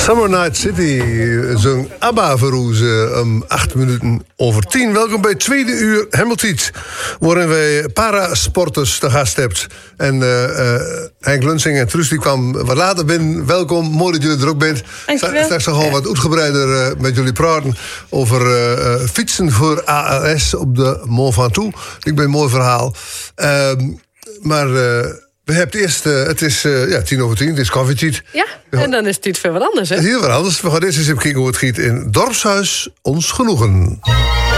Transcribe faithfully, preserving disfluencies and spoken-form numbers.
Summer Night City, zo'n ABBA verroezen om acht minuten over tien. Welkom bij het tweede uur Hemeltiet, waarin wij parasporters te gast hebben. En uh, uh, Henk Lunsing en Truus die kwam wat later binnen. Welkom, mooi dat jullie er ook bent. Straks nog gewoon wat uitgebreider uh, met jullie praten over uh, uh, fietsen voor A L S op de Mont Ventoux. Ik ben een mooi verhaal. Uh, maar... Uh, We hebben eerst, uh, het is uh, ja, tien over tien, het is koffietiet. Ja, en dan is het iets veel wat anders, hè? Heel wat anders. We gaan eerst eens even kijken hoe het giet in Dorpshuis Ons Genoegen.